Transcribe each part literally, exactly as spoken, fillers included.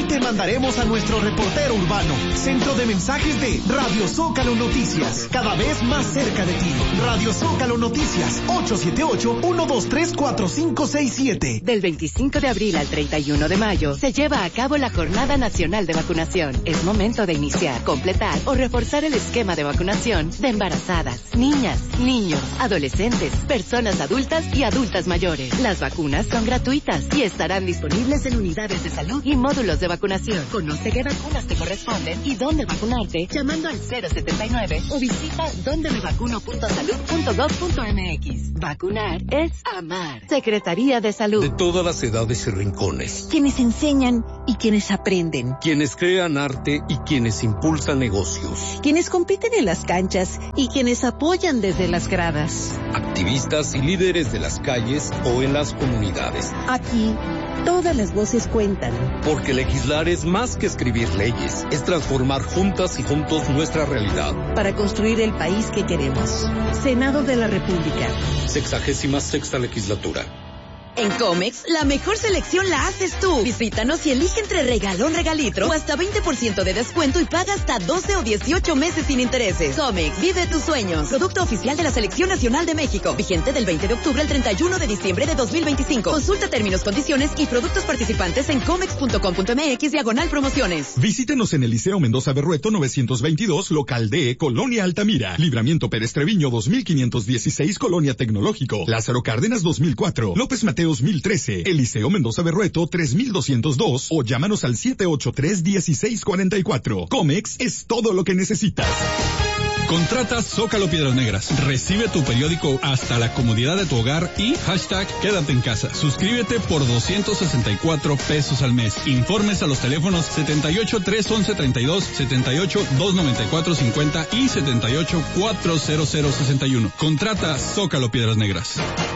Hoy te mandaremos a nuestro reportero urbano, centro de mensajes de Radio Zócalo Noticias, cada vez más cerca de ti. Radio Zócalo Noticias, ocho siete ocho, uno dos tres, cuatro cinco seis siete. Del veinticinco de abril al treinta y uno de mayo se lleva a cabo la Jornada Nacional de Vacunación. Es momento de iniciar, completar o reforzar el esquema de vacunación de embarazadas, niñas, niños, adolescentes, personas adultas y adultas mayores. Las vacunas son gratuitas y estarán disponibles en unidades de salud y módulos de vacunación. Conoce qué vacunas te corresponden y dónde vacunarte llamando al cero setenta y nueve o visita donde me vacuno punto salud punto gov punto mx. Vacunar es amar. Secretaría de Salud. De todas las edades y rincones. Quienes enseñan y quienes aprenden. Quienes crean arte y quienes impulsan negocios. Quienes compiten en las canchas y quienes apoyan desde las gradas. Activistas y líderes de las calles o en las comunidades. Aquí, todas las voces cuentan. Porque legislar es más que escribir leyes, es transformar juntas y juntos nuestra realidad. Para construir el país que queremos. Senado de la República. Sexagésima sexta legislatura. En Comex, la mejor selección la haces tú. Visítanos y elige entre regalón regalitro o hasta veinte por ciento de descuento y paga hasta doce o dieciocho meses sin intereses. Comex, vive tus sueños. Producto oficial de la Selección Nacional de México. Vigente del veinte de octubre al treinta y uno de diciembre de dos mil veinticinco. Consulta términos, condiciones y productos participantes en comex punto com punto mx diagonal promociones. Visítenos en el Liceo Mendoza Berrueto novecientos veintidós, local D, Colonia Altamira. Libramiento Pérez Treviño dos mil quinientos dieciséis, Colonia Tecnológico. Lázaro Cárdenas dos mil cuatro. López Mateo dos mil trece, Eliseo Mendoza Berrueto tres mil doscientos dos o llámanos al siete ocho tres, uno seis cuatro cuatro. Comex es todo lo que necesitas. Contrata Zócalo Piedras Negras. Recibe tu periódico hasta la comodidad de tu hogar y hashtag quédate en casa. Suscríbete por doscientos sesenta y cuatro pesos al mes. Informes a los teléfonos setenta y ocho, tres once, treinta y dos, setenta y ocho, dos noventa y cuatro, cincuenta y setenta y ocho, cuatrocientos sesenta y uno. Contrata Zócalo Piedras Negras.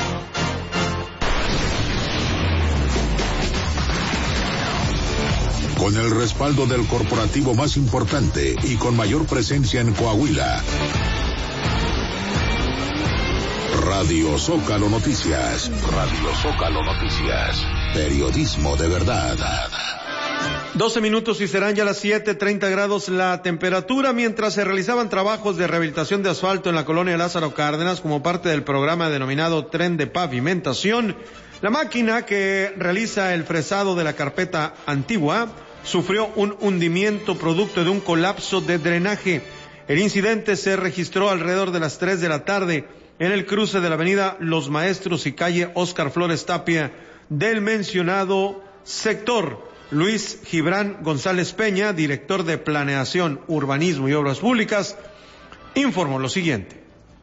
Con el respaldo del corporativo más importante y con mayor presencia en Coahuila. Radio Zócalo Noticias. Radio Zócalo Noticias. Periodismo de verdad. doce minutos y serán ya las siete, treinta grados la temperatura, mientras se realizaban trabajos de rehabilitación de asfalto en la colonia Lázaro Cárdenas como parte del programa denominado Tren de Pavimentación. La máquina que realiza el fresado de la carpeta antigua sufrió un hundimiento producto de un colapso de drenaje. El incidente se registró alrededor de las tres de la tarde en el cruce de la avenida Los Maestros y calle Óscar Flores Tapia del mencionado sector. Luis Gibran González Peña, director de Planeación, Urbanismo y Obras Públicas, informó lo siguiente.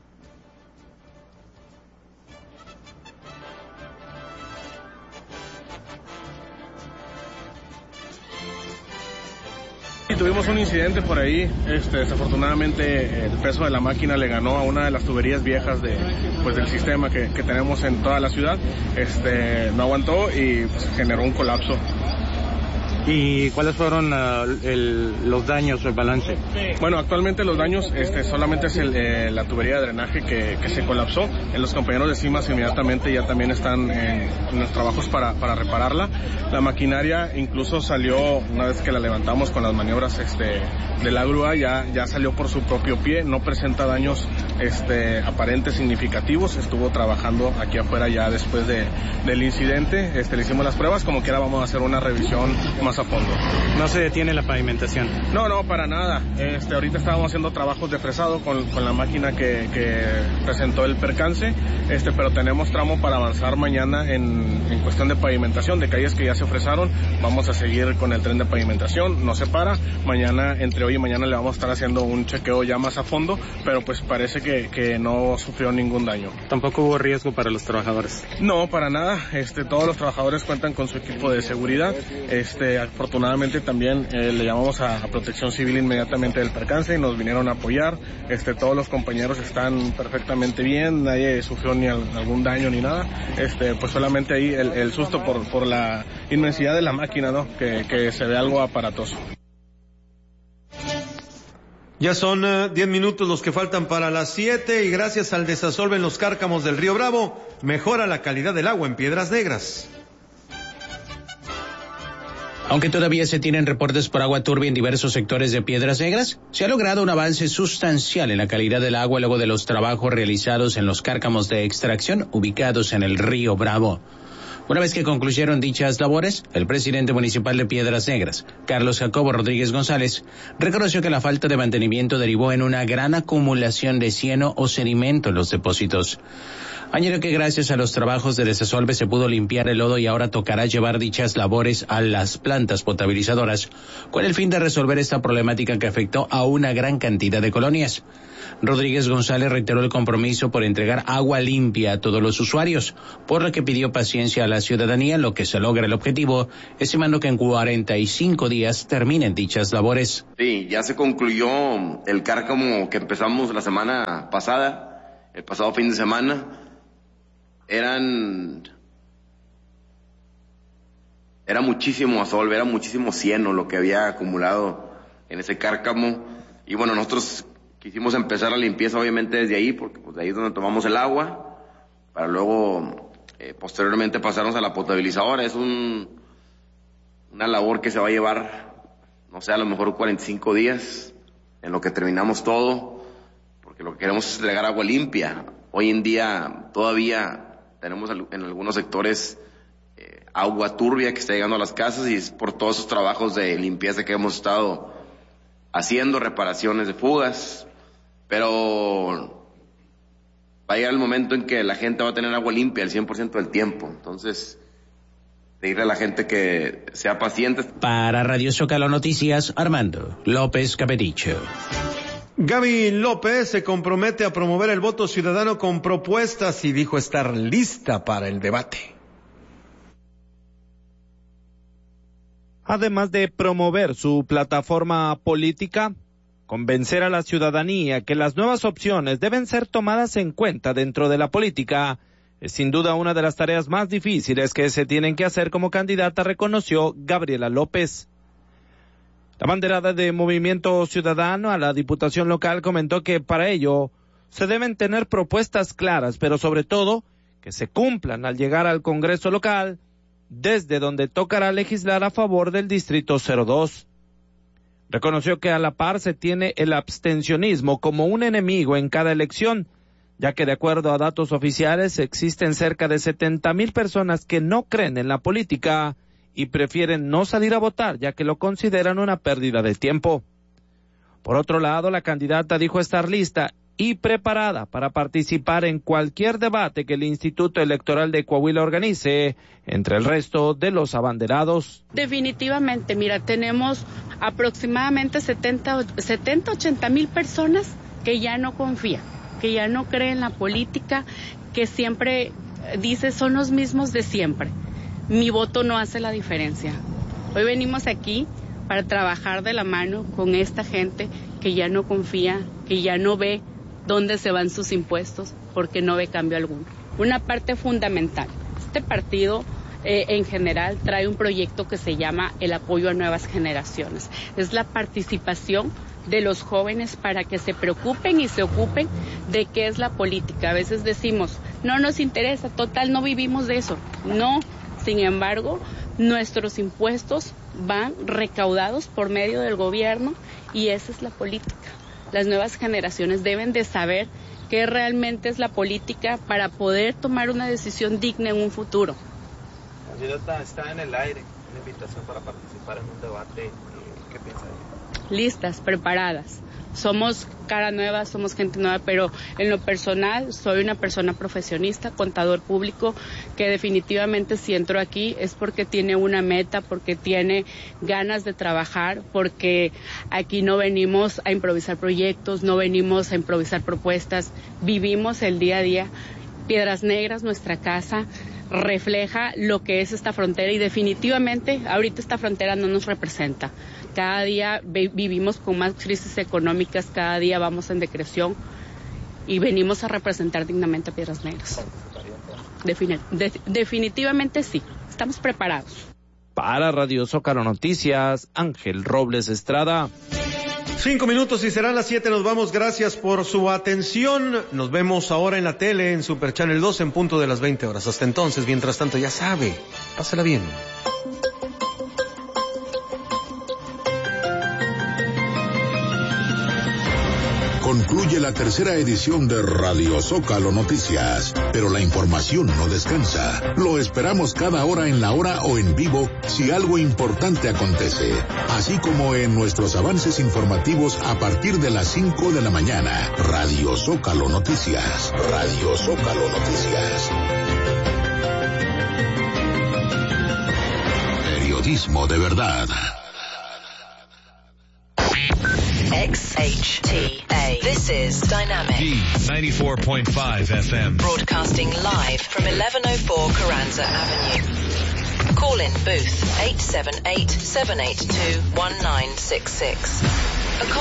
Y tuvimos un incidente por ahí, este, desafortunadamente el peso de la máquina le ganó a una de las tuberías viejas de, pues, del sistema que, que tenemos en toda la ciudad, este, no aguantó y pues, generó un colapso. ¿Y cuáles fueron uh, el, los daños o el balance? Bueno, actualmente los daños este, solamente es el, eh, la tubería de drenaje que, que se colapsó. En los compañeros de CIMAS inmediatamente ya también están en, en los trabajos para, para repararla. La maquinaria incluso salió, una vez que la levantamos con las maniobras este, de la grúa, ya, ya salió por su propio pie, no presenta daños este, aparentes significativos. Estuvo trabajando aquí afuera ya después de, del incidente. Este, le hicimos las pruebas, como quiera vamos a hacer una revisión más a fondo. ¿No se detiene la pavimentación? No, no, para nada. Este, ahorita estábamos haciendo trabajos de fresado con, con la máquina que, que presentó el percance, este, pero tenemos tramo para avanzar mañana en, en cuestión de pavimentación, de calles que ya se fresaron. Vamos a seguir con el tren de pavimentación, no se para. Mañana, entre hoy y mañana le vamos a estar haciendo un chequeo ya más a fondo, pero pues parece que, que no sufrió ningún daño. ¿Tampoco hubo riesgo para los trabajadores? No, para nada. Este, todos los trabajadores cuentan con su equipo de seguridad. Este, afortunadamente también eh, le llamamos a, a Protección Civil inmediatamente del percance y nos vinieron a apoyar. Este, todos los compañeros están perfectamente bien, nadie sufrió ni al, algún daño ni nada. Este, pues solamente ahí el, el susto por, por la inmensidad de la máquina, ¿no? Que, que se ve algo aparatoso. Ya son diez uh, minutos los que faltan para las siete y gracias al desasolve en los cárcamos del Río Bravo, mejora la calidad del agua en Piedras Negras. Aunque todavía se tienen reportes por agua turbia en diversos sectores de Piedras Negras, se ha logrado un avance sustancial en la calidad del agua luego de los trabajos realizados en los cárcamos de extracción ubicados en el río Bravo. Una vez que concluyeron dichas labores, el presidente municipal de Piedras Negras, Carlos Jacobo Rodríguez González, reconoció que la falta de mantenimiento derivó en una gran acumulación de cieno o sedimento en los depósitos. Añadió que gracias a los trabajos de desasolve se pudo limpiar el lodo y ahora tocará llevar dichas labores a las plantas potabilizadoras con el fin de resolver esta problemática que afectó a una gran cantidad de colonias. Rodríguez González reiteró el compromiso por entregar agua limpia a todos los usuarios, por lo que pidió paciencia a la ciudadanía en lo que se logra el objetivo, estimando que en cuarenta y cinco días terminen dichas labores. Sí, ya se concluyó el cárcamo que empezamos la semana pasada, el pasado fin de semana. Eran, era muchísimo asolve, era muchísimo cieno lo que había acumulado en ese cárcamo. Y bueno, nosotros quisimos empezar la limpieza obviamente desde ahí, porque pues de ahí es donde tomamos el agua, para luego eh, posteriormente pasarnos a la potabilizadora. Es un, una labor que se va a llevar, no sé, a lo mejor cuarenta y cinco días en lo que terminamos todo, porque lo que queremos es entregar agua limpia. Hoy en día todavía tenemos en algunos sectores eh, agua turbia que está llegando a las casas y es por todos esos trabajos de limpieza que hemos estado haciendo, reparaciones de fugas, pero va a llegar el momento en que la gente va a tener agua limpia el cien por ciento del tiempo. Entonces, pedirle a la gente que sea paciente. Para Radio Zócalo Noticias, Armando López Capericho. Gaby López se compromete a promover el voto ciudadano con propuestas y dijo estar lista para el debate. Además de promover su plataforma política, convencer a la ciudadanía que las nuevas opciones deben ser tomadas en cuenta dentro de la política es sin duda una de las tareas más difíciles que se tienen que hacer como candidata, reconoció Gabriela López. La banderada de Movimiento Ciudadano a la Diputación Local comentó que para ello se deben tener propuestas claras, pero sobre todo que se cumplan al llegar al Congreso local, desde donde tocará legislar a favor del Distrito cero dos. Reconoció que a la par se tiene el abstencionismo como un enemigo en cada elección, ya que de acuerdo a datos oficiales existen cerca de setenta mil personas que no creen en la política y prefieren no salir a votar, ya que lo consideran una pérdida de tiempo. Por otro lado, la candidata dijo estar lista y preparada para participar en cualquier debate que el Instituto Electoral de Coahuila organice, entre el resto de los abanderados. Definitivamente, mira, tenemos aproximadamente setenta, ochenta mil personas que ya no confían, que ya no creen en la política, que siempre dice son los mismos de siempre. Mi voto no hace la diferencia. Hoy venimos aquí para trabajar de la mano con esta gente que ya no confía, que ya no ve dónde se van sus impuestos, porque no ve cambio alguno. Una parte fundamental, este partido eh, en general trae un proyecto que se llama el apoyo a nuevas generaciones. Es la participación de los jóvenes para que se preocupen y se ocupen de qué es la política. A veces decimos, no nos interesa, total, no vivimos de eso. No. Sin embargo, nuestros impuestos van recaudados por medio del gobierno y esa es la política. Las nuevas generaciones deben de saber qué realmente es la política para poder tomar una decisión digna en un futuro. Candidata, está en el aire una invitación para participar en un debate. ¿Qué piensa ella? Listas, preparadas. Somos cara nueva, somos gente nueva, pero en lo personal soy una persona profesionista, contador público, que definitivamente si entro aquí es porque tiene una meta, porque tiene ganas de trabajar, porque aquí no venimos a improvisar proyectos, no venimos a improvisar propuestas, vivimos el día a día. Piedras Negras, nuestra casa, refleja lo que es esta frontera y definitivamente ahorita esta frontera no nos representa. Cada día vivimos con más crisis económicas, cada día vamos en decreción y venimos a representar dignamente a Piedras Negras. Defin- de- definitivamente sí, estamos preparados. Para Radio Zócalo Noticias, Ángel Robles Estrada. Cinco minutos y serán las siete, nos vamos, gracias por su atención. Nos vemos ahora en la tele, en Super Channel dos, en punto de las veinte horas. Hasta entonces, mientras tanto, ya sabe, pásala bien. Concluye la tercera edición de Radio Zócalo Noticias, pero la información no descansa. Lo esperamos cada hora en la hora o en vivo si algo importante acontece, así como en nuestros avances informativos a partir de las cinco de la mañana. Radio Zócalo Noticias. Radio Zócalo Noticias. Periodismo de verdad. X H T A. This is Dynamic. D ninety-four point five F M. Broadcasting live from eleven oh four Carranza Avenue. Call in booth eight seven eight, seven eight two, one nine six six.